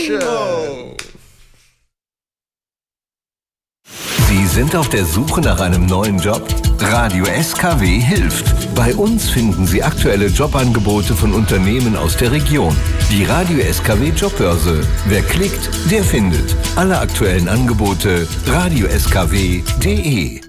Dankeschön. Sie sind auf der Suche nach einem neuen Job? Radio SKW hilft. Bei uns finden Sie aktuelle Jobangebote von Unternehmen aus der Region. Die Radio SKW Jobbörse. Wer klickt, der findet. Alle aktuellen Angebote radioskw.de.